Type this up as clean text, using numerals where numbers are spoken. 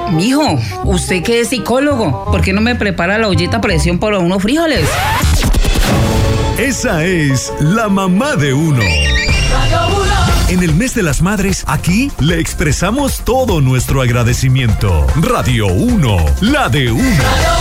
Mijo, usted que es psicólogo, ¿por qué no me prepara la ollita a presión para unos frijoles? Esa es la mamá de uno. En el mes de las madres, aquí le expresamos todo nuestro agradecimiento. Radio 1, la de uno.